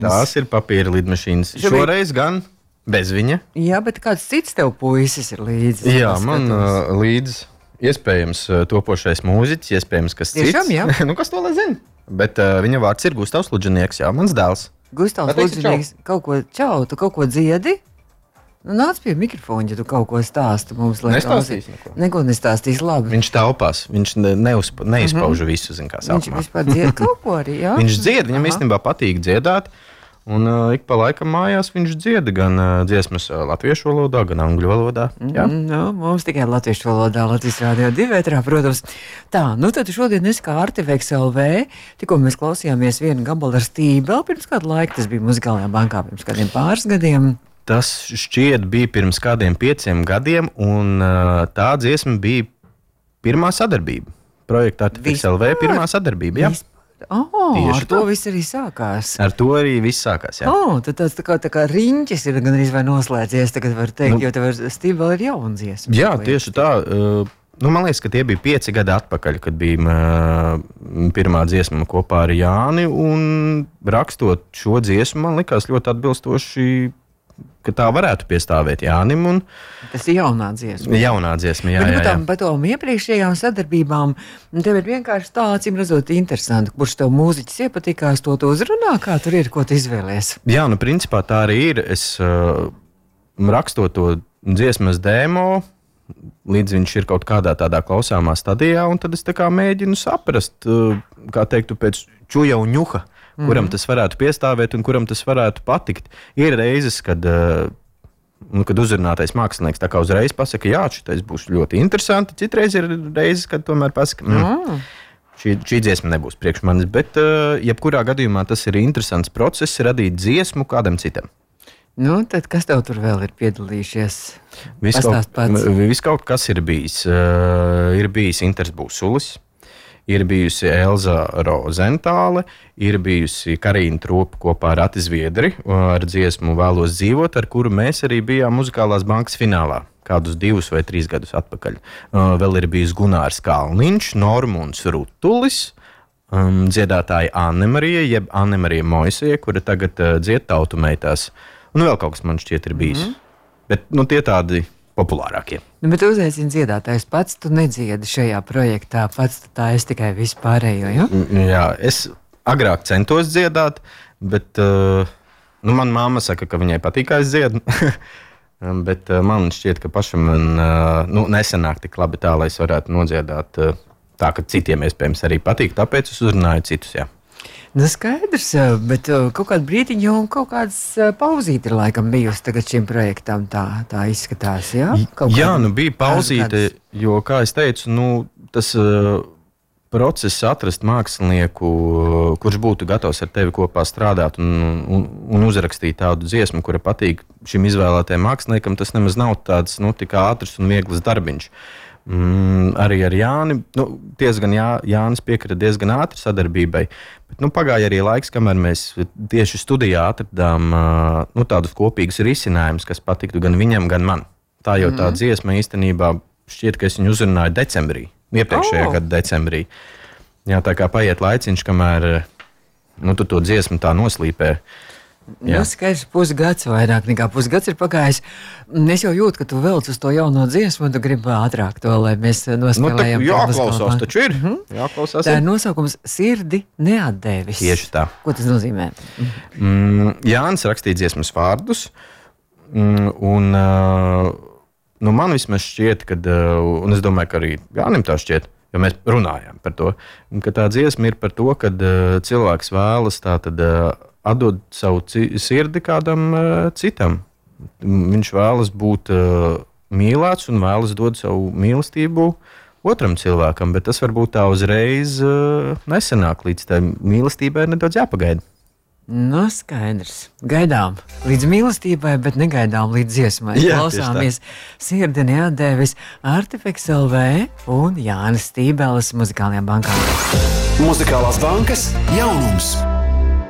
Tās ir papīra lidmašīnas. Šoreiz gan bez viņa. Jā, bet kāds cits tev puisis ir līdzi? Jā, man līdzi iespējams topošais mūziķis, iespējams kas cits. Tiešām, jā? Nu, kas to lai zina? Bet viņa vārds ir Gustavs Ludžinieks, jā, mans dēls. Gustavs Ludžinieks, tu kaut ko dziedi? Nu, nāc pie mikrofona, ja tu kaut ko stāsti mums. Nestāstīs neko. Neko nestāstīs, labi. Viņš taupās, viņš neizpauž visu, zin kā sākumā. Viņš vispār dzied kaut ko arī, jā? Viņš dzied, viņam īstenībā patīk dziedāt. Un ik pa laikam mājās viņš dzieda gan dziesmas latviešu valodā, gan angļu valodā. Nu, mums tikai latviešu valodā, Latvijas Rādio 2 ētrā, protams. Tā, nu tad šodien es kā Artifeks LV, tikko mēs klausījāmies vienu gabalu ar Stībeli, pirms kādu laiku tas bija Muzikālajā bankā, pirms kādiem pāris gadiem. Tas šķiet bija pirms kādiem 5 gadiem, un tā dziesma bija pirmā sadarbība. Projekta Artifeks LV pirmā sadarbība, jā. Ar to viss arī sākās. Ar to arī viss sākās, jā. Tad tāds tā kā riņķis ir gan arī vai noslēdzies, tagad var teikt, jo tev Stībeli ir jauna dziesma. Jā, tieši tā. Man liekas, ka tie bija 5 gadi atpakaļ, kad bija pirmā dziesma kopā ar Jāni, un rakstot šo dziesmu, man likās ļoti atbilstoši, ka tā varētu piestāvēt Jānim. Tas ir jaunā dziesma. Jaunā dziesma, jā. Par tām iepriekšējām sadarbībām tev ir vienkārši tā, acīm redzot, interesanti, kurš tev mūziķis iepatikās, to uzrunā, kā tur ir, ko tu izvēlies. Jā, principā tā arī ir. Es rakstot to dziesmas demo, līdz viņš ir kaut kādā tādā klausāmā stadijā, un tad es tā kā mēģinu saprast, kā teiktu, pēc čuja un ņuha, kuram tas varētu piestāvēt un kuram tas varētu patikt. Ir reizes, kad uzrunātais mākslinieks tā kā uzreiz pasaka, jā, šitais būs ļoti interesanti. Citreiz ir reizes, kad tomēr pasaka, šī dziesma nebūs priekš manis. Bet jebkurā gadījumā tas ir interesants process radīt dziesmu kādam citam. Nu, tad kas tev tur vēl ir piedalījušies? Viss kaut kas ir bijis. Ir bijis Inters Busulis. Ir bijusi Elza Rozentāle, ir bijusi Karīna Tropa kopā ar Ati Zviedri ar dziesmu Vēlos dzīvot, ar kuru mēs arī bijām Muzikālās bankas finālā kādus 2 vai 3 gadus atpakaļ. Vēl ir bijis Gunārs Kalniņš, Normunds Rutulis, dziedātāja Annemarija, jeb Annemarija Moiseja, kura tagad dzied Tautu meitās. Un vēl kaut kas man šķiet ir bijis. Bet tie tādi populārākie. Bet tu uzaicini dziedātājus pats, tu nedziedi šajā projektā, pats tā es tikai vispārējo, ja? Jā, es agrāk centos dziedāt, bet man mamma saka, ka viņai patīk, kā es dziedu. Bet man šķiet, ka pašam nesenāk tik labi tā, lai es varētu nodziedāt tā, ka citiem iespējams arī patīk, tāpēc es uzrunāju citus, jā. Nu skaidrs, bet kaut kādu brītiņu un kaut kāds pauzīte ir laikam bijusi tagad šim projektam, tā izskatās, jā? Jā, bija pauzīte, jo, kā es teicu, tas process atrast mākslinieku, kurš būtu gatavs ar tevi kopā strādāt un uzrakstīt tādu dziesmu, kura patīk šim izvēlētajam māksliniekam, tas nemaz nav tāds, tik ātrs un viegls darbiņš. Arī ar Jāni, Jānis piekrita diezgan ātri sadarbībai, bet pagāja arī laiks, kamēr mēs tieši studijā atradām tādus kopīgus risinājumus, kas patiktu gan viņam, gan man. Tā jau tā dziesma īstenībā šķiet, ka es viņu uzrunāju decembrī, iepriekšējā gada decembrī. Jā, tā kā paiet laiciņš, kamēr tu to dziesmu tā noslīpē. Skaidrs, pusgads vairāk nekā pusgads ir pagājis. Es jau jūtu, ka tu velc uz to jauno dziesmu, un tu gribi ātrāk to, lai mēs nospēlējam. Jāklausās taču ir. Jāklausās. Tā ir nosaukums Sirdi neatdevis. Tieši tā. Ko tas nozīmē? Jānis rakstīja dziesmas vārdus, un man vismaz šķiet, un es domāju, ka arī Jānim tā šķiet, jo mēs runājām par to, ka tā dziesma ir par to, kad cilvēks vēlas tātad atdod savu sirdi kādam citam. Viņš vēlas būt mīlēts un vēlas dot savu mīlestību otram cilvēkam, bet tas varbūt tā uzreiz nesenāk, līdz tai mīlestībai nedaudz jāpagaida. Skaidrs. Gaidām līdz mīlestībai, bet negaidām līdz dziesmai. Klausāmies Sirdi neatdevis Artifeks LV un Jānis Stībelis Muzikālajā bankā. Muzikālās bankas jaunums.